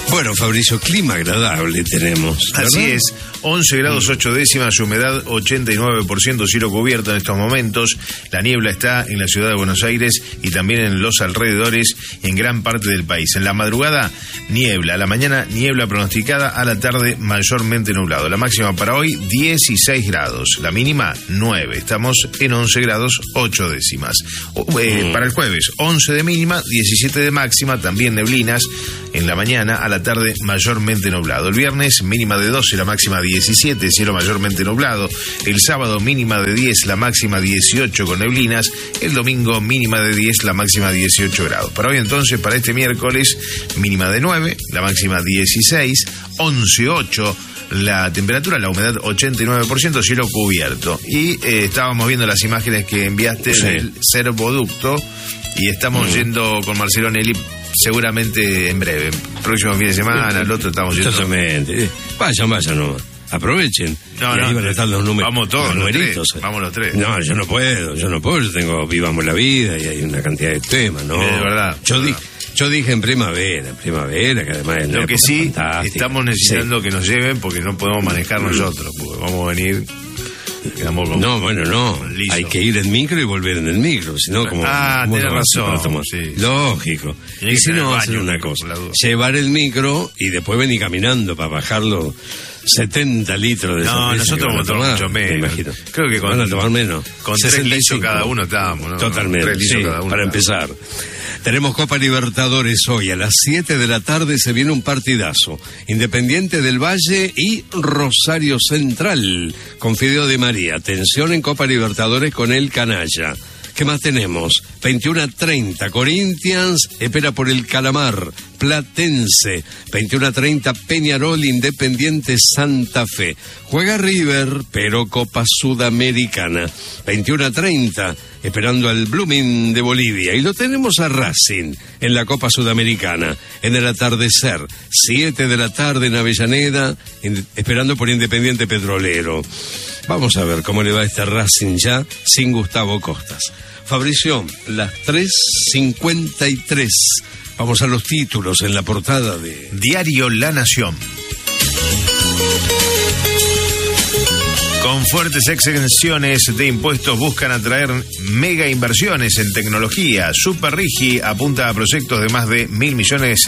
Bueno, Fabricio, clima agradable tenemos, ¿verdad? Así es, 11 grados 8 décimas, humedad 89%, cielo cubierto en estos momentos. La niebla está en la ciudad de Buenos Aires y también en los alrededores, en gran parte del país. En la madrugada, niebla. A la mañana, niebla pronosticada. A la tarde, mayormente nublado. La máxima para hoy, 16 grados. La mínima, 9. Estamos en 11 grados 8 décimas. Para el jueves, 11 de mínima, 17 de máxima, también neblinas. En la mañana, a la tarde, mayormente nublado. El viernes, mínima de 12, la máxima 17, cielo mayormente nublado. El sábado, mínima de 10, la máxima 18 con neblinas. El domingo, mínima de 10, la máxima 18 grados. Para hoy entonces, para este miércoles, mínima de 9, la máxima 16, 11,8 la temperatura, la humedad 89%, cielo cubierto. Y estábamos viendo las imágenes que enviaste del servoducto y estamos yendo con Marcelo Nelly seguramente en breve. Próximo fin de semana, el otro estamos yendo. Totalmente. Vayan nomás. Aprovechen. No, ahí van a estar los números. Vamos todos, los tres. Vamos los tres. No, yo no puedo. Yo tengo Vivamos la Vida y hay una cantidad de temas, ¿no? De verdad. Yo dije en primavera, que además es lo que sí, fantástica. estamos necesitando que nos lleven porque no podemos manejar nosotros, porque vamos a venir. No. Hay que ir en micro y volver en el micro, si no, como. Tienes razón. Sí. Lógico. Y si no, hacer una cosa: llevar el micro y después venir caminando para bajarlo 70 litros de cerveza. No, nosotros vamos a tomar mucho menos. Me imagino. Creo que van a tomar menos. Con 3 litros cada uno estábamos, ¿no? Totalmente. 3 litros cada uno. Para empezar. Tenemos Copa Libertadores hoy. A las 7 de la tarde se viene un partidazo. Independiente del Valle y Rosario Central con Fideo de María. Atención en Copa Libertadores con el Canalla. ¿Qué más tenemos? 21:30, Corinthians espera por el Calamar, Platense. 21:30, Peñarol, Independiente Santa Fe. Juega River, pero Copa Sudamericana. 21:30, esperando al Blooming de Bolivia. Y lo tenemos a Racing en la Copa Sudamericana, en el atardecer. 7 de la tarde en Avellaneda, esperando por Independiente Petrolero. Vamos a ver cómo le va a este Racing ya sin Gustavo Costas. Fabricio, las 3:53. Vamos a los títulos en la portada de Diario La Nación. Con fuertes exenciones de impuestos buscan atraer mega inversiones en tecnología. Superrigi apunta a proyectos de más de $1.000 millones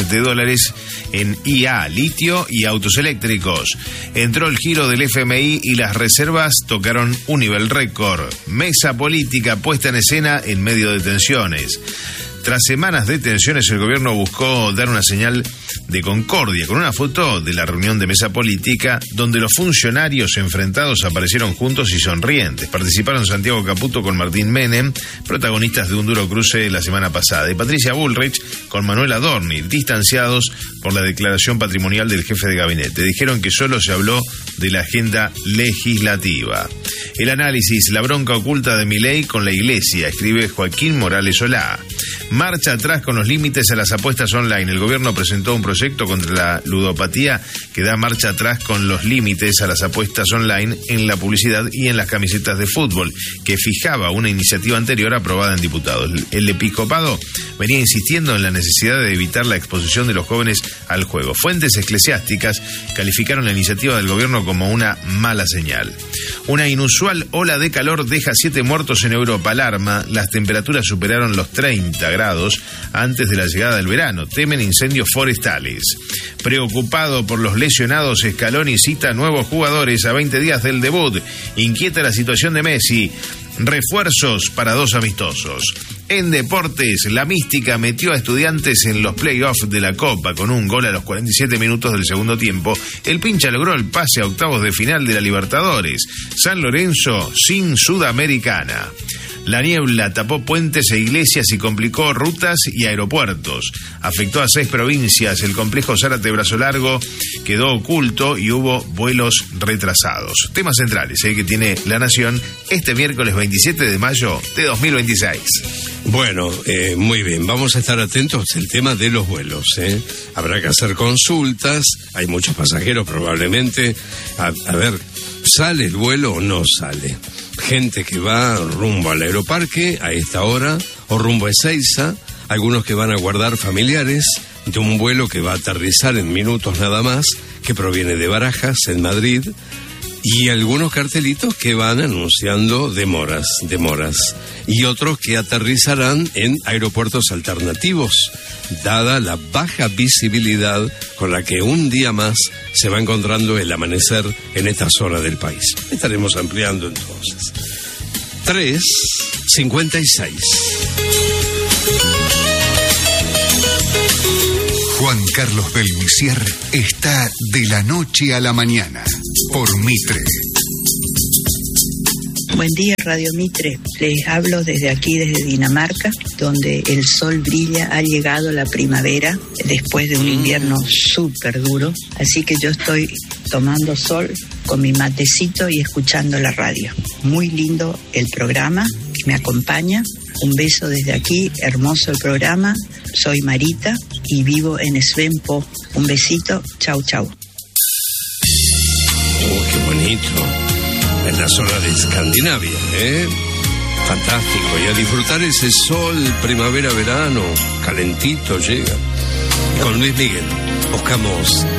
en IA, litio y autos eléctricos. Entró el giro del FMI y las reservas tocaron un nivel récord. Mesa política puesta en escena en medio de tensiones. Tras semanas de tensiones, el gobierno buscó dar una señal de concordia con una foto de la reunión de mesa política donde los funcionarios enfrentados aparecieron juntos y sonrientes. Participaron Santiago Caputo con Martín Menem, protagonistas de un duro cruce la semana pasada, y Patricia Bullrich con Manuel Adorni, distanciados por la declaración patrimonial del jefe de gabinete. Dijeron que solo se habló de la agenda legislativa. El análisis, la bronca oculta de Milei con la Iglesia, escribe Joaquín Morales Solá. Marcha atrás con los límites a las apuestas online. El gobierno presentó un proyecto contra la ludopatía que da marcha atrás con los límites a las apuestas online en la publicidad y en las camisetas de fútbol, que fijaba una iniciativa anterior aprobada en diputados. El episcopado venía insistiendo en la necesidad de evitar la exposición de los jóvenes al juego. Fuentes eclesiásticas calificaron la iniciativa del gobierno como una mala señal. Una inusual ola de calor deja 7 muertos en Europa. Alarma, las temperaturas superaron los 30 grados antes de la llegada del verano. Temen incendios forestales. Preocupado por los lesionados, Scaloni cita nuevos jugadores a 20 días del debut. Inquieta la situación de Messi. Refuerzos para 2 amistosos. En deportes, la Mística metió a Estudiantes en los playoffs de la Copa con un gol a los 47 minutos del segundo tiempo. El Pincha logró el pase a octavos de final de la Libertadores. San Lorenzo sin Sudamericana. La niebla tapó puentes e iglesias y complicó rutas y aeropuertos. Afectó a 6 provincias. El complejo Zárate Brazo Largo quedó oculto y hubo vuelos retrasados. Temas centrales que tiene La Nación este miércoles 27 de mayo de 2026. Bueno, muy bien, vamos a estar atentos al tema de los vuelos. Habrá que hacer consultas, hay muchos pasajeros probablemente. A ver, ¿sale el vuelo o no sale? Gente que va rumbo al aeroparque a esta hora, o rumbo a Ezeiza, algunos que van a guardar familiares, de un vuelo que va a aterrizar en minutos nada más, que proviene de Barajas, en Madrid, y algunos cartelitos que van anunciando demoras, y otros que aterrizarán en aeropuertos alternativos, dada la baja visibilidad con la que un día más se va encontrando el amanecer en esta zona del país. Estaremos ampliando entonces. 3:56. Juan Carlos Belmisier está de la noche a la mañana por Mitre. Buen día, Radio Mitre. Les hablo desde aquí, desde Dinamarca, donde el sol brilla. Ha llegado la primavera después de un invierno súper duro. Así que yo estoy tomando sol con mi matecito y escuchando la radio. Muy lindo el programa que me acompaña. Un beso desde aquí, hermoso el programa. Soy Marita y vivo en Svempo. Un besito, chau, chau. Oh, qué bonito. En la zona de Escandinavia, Fantástico. Y a disfrutar ese sol, primavera, verano, calentito llega. Con Luis Miguel buscamos